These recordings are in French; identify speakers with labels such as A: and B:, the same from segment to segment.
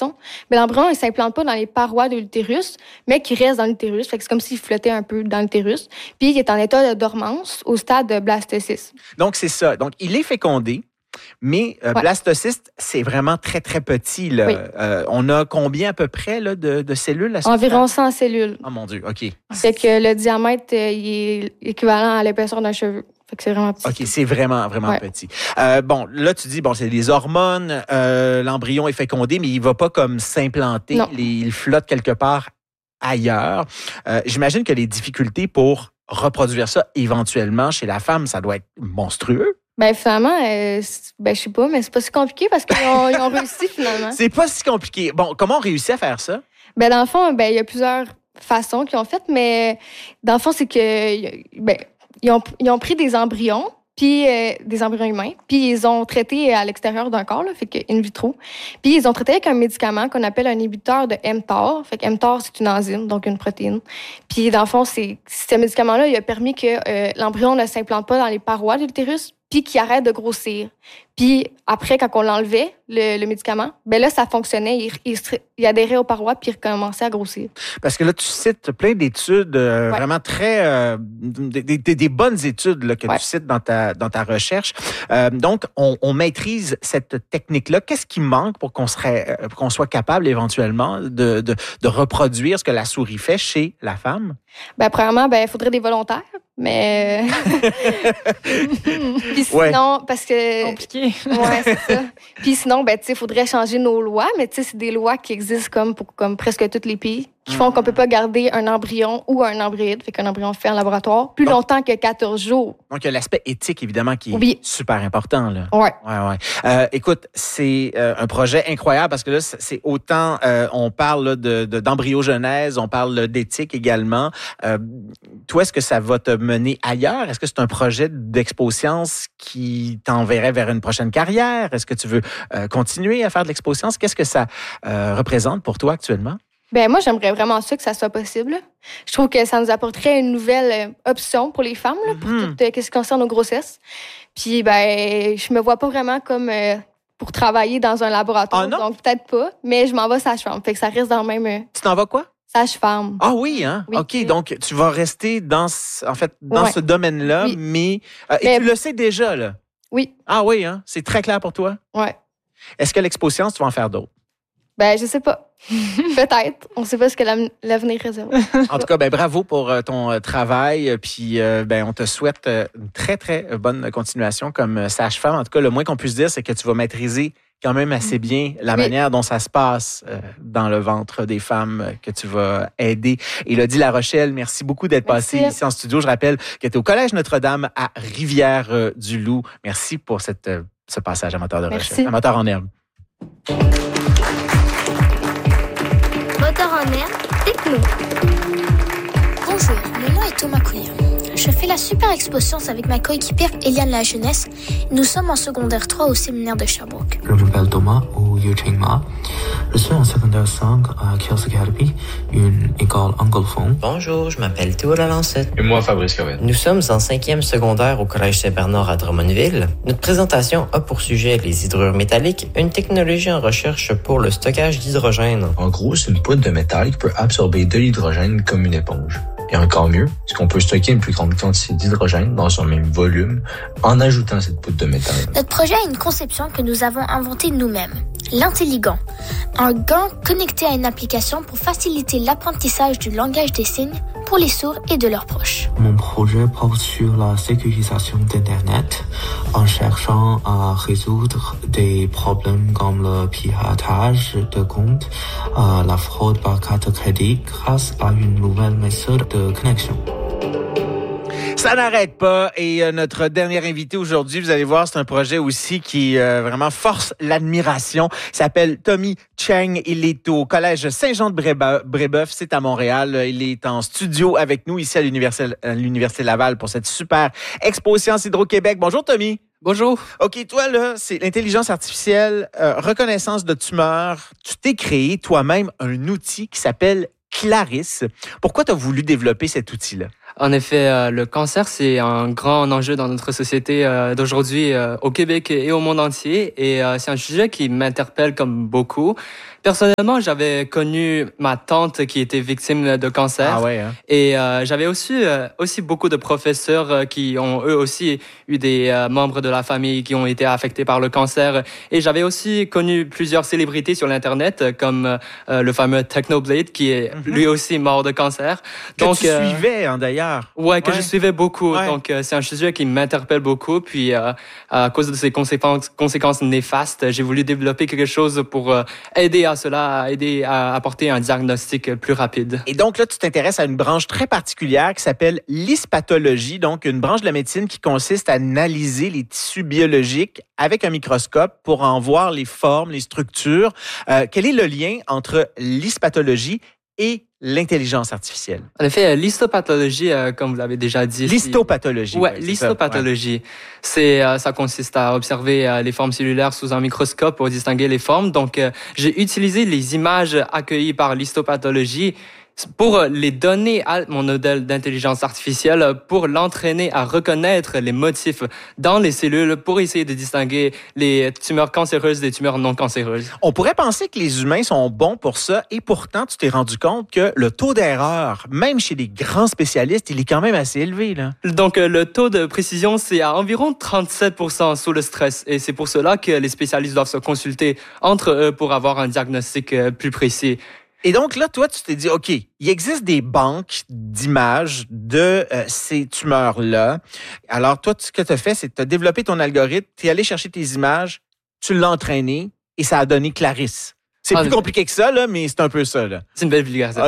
A: façon, mais l'embryon, il s'implante pas dans les parois de l'utérus, mais qui reste dans l'utérus. Fait que c'est comme s'il flottait un peu dans l'utérus. Puis il est en état de dormance au stade de blastocyste.
B: Donc, c'est ça. Donc, il est fécondé. Mais blastocyste, c'est vraiment très, très petit. Là.
A: Oui.
B: On a combien à peu près là, de cellules?
A: Environ 100 cellules.
B: Oh mon Dieu, OK.
A: Fait que le diamètre, il est équivalent à l'épaisseur d'un cheveu. Fait que c'est vraiment petit.
B: OK, c'est vraiment, vraiment petit. Bon, là, tu dis, c'est des hormones, l'embryon est fécondé, mais il ne va pas comme s'implanter. Il flotte quelque part ailleurs. J'imagine que les difficultés pour reproduire ça éventuellement chez la femme, ça doit être monstrueux.
A: Finalement, je sais pas, mais c'est pas si compliqué parce qu'ils ont réussi finalement.
B: C'est pas si compliqué. Bon, comment on réussit à faire ça?
A: Dans le fond, il y a plusieurs façons qu'ils ont faites, mais dans le fond, c'est que ils ont pris des embryons, puis des embryons humains, puis ils ont traité à l'extérieur d'un corps, là, fait que in vitro. Puis ils ont traité avec un médicament qu'on appelle un inhibiteur de mTOR. Fait que mTOR, c'est une enzyme, donc une protéine. Puis dans le fond, ce médicament-là, il a permis que l'embryon ne s'implante pas dans les parois de l'utérus, puis qu'il arrête de grossir. Puis après, quand on l'enlevait, le médicament, là, ça fonctionnait. Il adhérait aux parois, puis il recommençait à grossir.
B: Parce que là, tu cites plein d'études vraiment très... des bonnes études là, que tu cites dans ta recherche. Donc, on maîtrise cette technique-là. Qu'est-ce qui manque pour qu'on soit capable éventuellement de reproduire ce que la souris fait chez la femme?
A: Premièrement, il faudrait des volontaires. Mais puis sinon parce que
C: compliqué.
A: C'est ça. Puis sinon il faudrait changer nos lois, mais c'est des lois qui existent comme presque tous les pays qui font qu'on peut pas garder un embryon ou un embryide, fait qu'un embryon fait en laboratoire plus longtemps que 14 jours.
B: Donc il y a l'aspect éthique évidemment qui est super important là.
A: Ouais.
B: Écoute, c'est un projet incroyable parce que là c'est autant on parle là, d'embryogenèse, on parle d'éthique également. Toi, est-ce que ça va te mener ailleurs? Est-ce que c'est un projet d'expo-science qui t'enverrait vers une prochaine carrière? Est-ce que tu veux continuer à faire de l'expo-science? Qu'est-ce que ça représente pour toi actuellement?
A: Moi, j'aimerais vraiment ça que ça soit possible. Je trouve que ça nous apporterait une nouvelle option pour les femmes, là, pour tout ce qui concerne nos grossesses. Puis, je me vois pas vraiment comme pour travailler dans un laboratoire. Donc, peut-être pas, mais je m'en vais sage-femme. Fait que ça reste dans le même...
B: Tu t'en vas quoi?
A: Sage-femme.
B: Ah oui, hein?
A: Oui.
B: OK, donc tu vas rester dans ce domaine-là, mais tu le sais déjà, là?
A: Oui.
B: Ah oui, hein? C'est très clair pour toi?
A: Oui.
B: Est-ce que l'expo-science, tu vas en faire d'autres?
A: Je sais pas. Peut-être. On sait pas ce que l'avenir réserve.
B: En tout cas, bravo pour ton travail. Puis, on te souhaite une très, très bonne continuation comme sage-femme. En tout cas, le moins qu'on puisse dire, c'est que tu vas maîtriser quand même assez bien la manière dont ça se passe dans le ventre des femmes que tu vas aider. Élodie Larochelle, merci beaucoup d'être passée ici en studio. Je rappelle que tu es au Collège Notre-Dame à Rivière-du-Loup. Merci pour ce passage amateur de recherche. Amateur en herbe.
D: Moteur en herbe, techno. Bonjour, mon nom est Thomas Couillon. Je fais la super expo-science avec ma coéquipière Eliane La Jeunesse. Nous sommes en secondaire 3 au séminaire de Sherbrooke.
E: Je m'appelle Thomas ou Yuching Ma. Je suis en secondaire 5 à Kelsey Academy, une école anglophone.
F: Bonjour, je m'appelle Théo Lalancette.
G: Et moi, Fabrice Covette.
F: Nous sommes en 5e secondaire au Collège Saint-Bernard à Drummondville. Notre présentation a pour sujet les hydrures métalliques, une technologie en recherche pour le stockage d'hydrogène.
G: En gros, c'est une poudre de métal qui peut absorber de l'hydrogène comme une éponge. Et encore mieux, c'est qu'on peut stocker une plus grande quantité d'hydrogène dans un même volume en ajoutant cette poudre de métal.
D: Notre projet a une conception que nous avons inventée nous-mêmes. L'intelligant. Un gant connecté à une application pour faciliter l'apprentissage du langage des signes pour les sourds et de leurs proches.
E: Mon projet porte sur la sécurisation d'Internet en cherchant à résoudre des problèmes comme le piratage de comptes, la fraude par carte de crédit grâce à une nouvelle méthode de connexion.
B: Ça n'arrête pas. Et notre dernier invité aujourd'hui, vous allez voir, c'est un projet aussi qui vraiment force l'admiration. Il s'appelle Tommy Cheng. Il est au Collège Saint-Jean-de-Brébeuf. C'est à Montréal. Il est en studio avec nous ici à l'Université Laval pour cette super expo Sciences Hydro-Québec. Bonjour, Tommy.
H: Bonjour.
B: OK, toi, là, c'est l'intelligence artificielle, reconnaissance de tumeurs. Tu t'es créé toi-même un outil qui s'appelle Clarisse. Pourquoi tu as voulu développer cet outil-là?
H: En effet, le cancer, c'est un grand enjeu dans notre société d'aujourd'hui, au Québec et au monde entier. Et c'est un sujet qui m'interpelle comme beaucoup. Personnellement, j'avais connu ma tante qui était victime de cancer.
B: Ah ouais, hein?
H: Et j'avais aussi beaucoup de professeurs qui ont eux aussi eu des membres de la famille qui ont été affectés par le cancer. Et j'avais aussi connu plusieurs célébrités sur l'Internet, comme le fameux Technoblade, qui est lui aussi mort de cancer.
B: Que tu suivais, hein, d'ailleurs.
H: Ouais, que je suivais beaucoup.
B: Ouais.
H: Donc, c'est un sujet qui m'interpelle beaucoup. Puis, à cause de ces conséquences néfastes, j'ai voulu développer quelque chose pour aider à apporter un diagnostic plus rapide.
B: Et donc là, tu t'intéresses à une branche très particulière qui s'appelle l'histopathologie, donc une branche de la médecine qui consiste à analyser les tissus biologiques avec un microscope pour en voir les formes, les structures. Quel est le lien entre l'histopathologie et l'intelligence artificielle?
H: En effet, l'histopathologie, comme vous l'avez déjà dit...
B: L'histopathologie.
H: Ouais, l'histopathologie. Ça consiste à observer les formes cellulaires sous un microscope pour distinguer les formes. Donc, j'ai utilisé les images accueillies par l'histopathologie pour les donner à mon modèle d'intelligence artificielle, pour l'entraîner à reconnaître les motifs dans les cellules pour essayer de distinguer les tumeurs cancéreuses des tumeurs non cancéreuses.
B: On pourrait penser que les humains sont bons pour ça et pourtant, tu t'es rendu compte que le taux d'erreur, même chez les grands spécialistes, il est quand même assez élevé, là.
H: Donc, le taux de précision, c'est à environ 37% sous le stress. Et c'est pour cela que les spécialistes doivent se consulter entre eux pour avoir un diagnostic plus précis.
B: Et donc là, toi, tu t'es dit, OK, il existe des banques d'images de ces tumeurs-là. Alors, toi, ce que tu as fait, c'est que tu as développé ton algorithme, tu es allé chercher tes images, tu l'as entraîné et ça a donné Clarisse. C'est plus compliqué que ça, là, mais c'est un peu ça, là.
H: C'est une belle vulgarisation.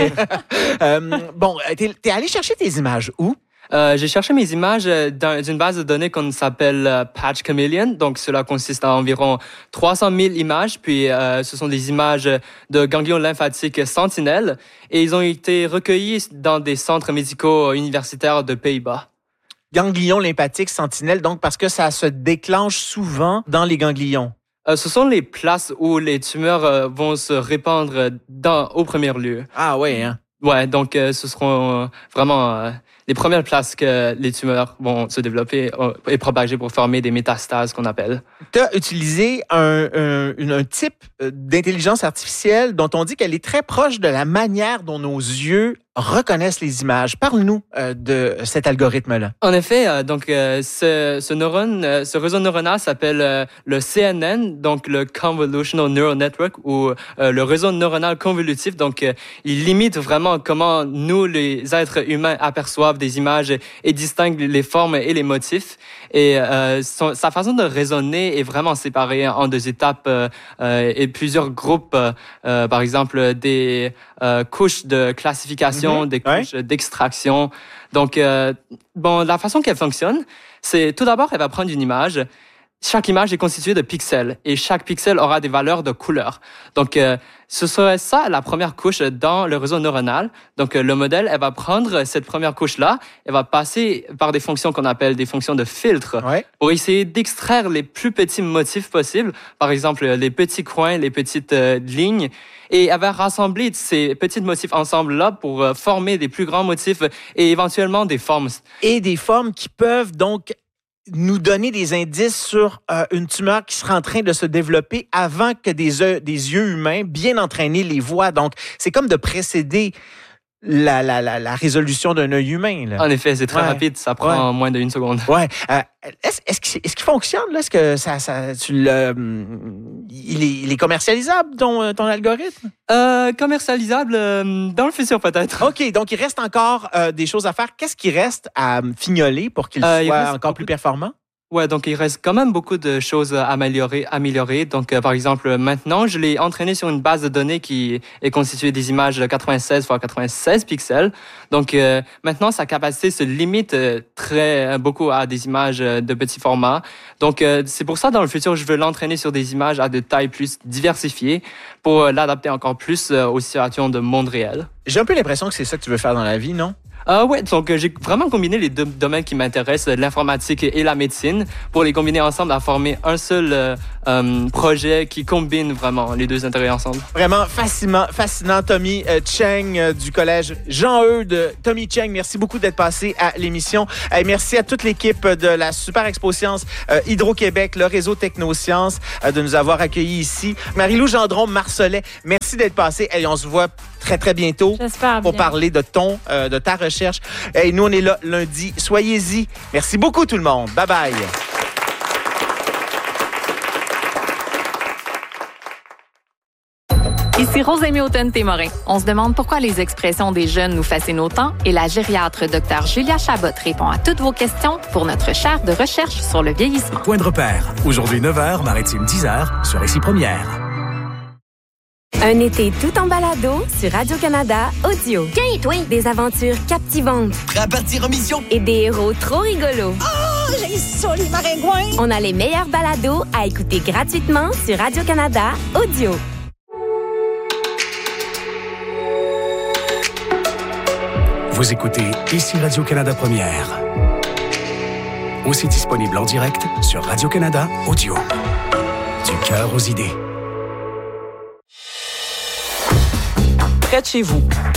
B: OK. Bon, t'es allé chercher tes images où?
H: J'ai cherché mes images d'une base de données qu'on s'appelle Patch Chameleon. Donc, cela consiste à environ 300 000 images. Puis, ce sont des images de ganglions lymphatiques sentinelles. Et ils ont été recueillis dans des centres médicaux universitaires de Pays-Bas.
B: Ganglions lymphatiques sentinelles, donc parce que ça se déclenche souvent dans les ganglions.
H: Ce sont les places où les tumeurs vont se répandre au premier lieu.
B: Ah ouais, hein?
H: Ouais, donc ce seront vraiment les premières places que les tumeurs vont se développer et propager pour former des métastases qu'on appelle.
B: Tu as utilisé un type d'intelligence artificielle dont on dit qu'elle est très proche de la manière dont nos yeux reconnaissent les images. Parle-nous de cet algorithme-là.
H: En effet, ce réseau neuronal s'appelle le CNN, donc le Convolutional Neural Network, ou le réseau neuronal convolutif. Donc, il limite vraiment comment nous, les êtres humains, aperçoivent des images et distinguent les formes et les motifs. Et sa façon de raisonner est vraiment séparée en deux étapes et plusieurs groupes, par exemple des couches de classification, des couches d'extraction. Donc, la façon qu'elle fonctionne, c'est tout d'abord, elle va prendre une image. Chaque image est constituée de pixels et chaque pixel aura des valeurs de couleurs. Donc, ce serait ça la première couche dans le réseau neuronal. Donc, le modèle, elle va prendre cette première couche-là, elle va passer par des fonctions qu'on appelle des fonctions de filtre pour essayer d'extraire les plus petits motifs possibles. Par exemple, les petits coins, les petites lignes. Et elle va rassembler ces petits motifs ensemble-là pour former des plus grands motifs et éventuellement des formes.
B: Et des formes qui peuvent donc nous donner des indices sur une tumeur qui sera en train de se développer avant que des yeux humains bien entraînés les voient. Donc, c'est comme de précéder la résolution d'un œil humain, là.
H: En effet, c'est très rapide. Ça prend moins d'une seconde.
B: Ouais. Est-ce qu'il fonctionne, là? Est-ce que il est commercialisable, ton algorithme?
H: Commercialisable dans le futur, peut-être.
B: OK. Donc, il reste encore des choses à faire. Qu'est-ce qui reste à fignoler pour qu'il soit encore plus performant?
H: Ouais, donc il reste quand même beaucoup de choses à améliorer. Donc, par exemple, maintenant, je l'ai entraîné sur une base de données qui est constituée des images de 96 x 96 pixels. Donc, maintenant, sa capacité se limite beaucoup à des images de petits formats. Donc, c'est pour ça, dans le futur, je veux l'entraîner sur des images à de tailles plus diversifiées pour l'adapter encore plus aux situations de monde réel.
B: J'ai un peu l'impression que c'est ça que tu veux faire dans la vie, non?
H: Ouais, donc j'ai vraiment combiné les deux domaines qui m'intéressent, l'informatique et la médecine, pour les combiner ensemble à former un seul projet qui combine vraiment les deux intérêts ensemble.
B: Vraiment fascinant. Tommy Cheng du collège Jean-Eudes. Tommy Cheng, merci beaucoup d'être passé à l'émission. Merci à toute l'équipe de la Super Expo Science Hydro-Québec, le réseau Technosciences, de nous avoir accueillis ici. Marie-Lou Gendron-Marcelet, merci d'être passé. Et on se voit très, très bientôt pour parler de ta recherche. Et nous, on est là lundi. Soyez-y. Merci beaucoup, tout le monde. Bye-bye.
C: Ici Rosémie Houghton-Témorin. On se demande pourquoi les expressions des jeunes nous fascinent autant et la gériatre Dr Julia Chabot répond à toutes vos questions pour notre chaire de recherche sur le vieillissement.
I: Point de repère. Aujourd'hui 9h, Maritime 10h, sur Ici Première.
J: Un été tout en balado sur Radio-Canada Audio. Des aventures captivantes.
K: Prêt à partir en mission?
J: Et des héros trop rigolos.
K: Oh, j'ai ça, les maringouins!
J: On a les meilleurs balados à écouter gratuitement sur Radio-Canada Audio.
I: Vous écoutez Ici Radio-Canada Première. Aussi disponible en direct sur Radio-Canada Audio. Du cœur aux idées.
L: Près de chez vous,